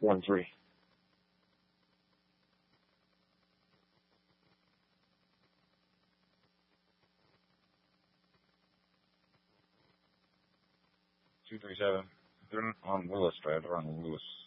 1-3. Two three seven. They're on Willis Drive. They're on Lewis.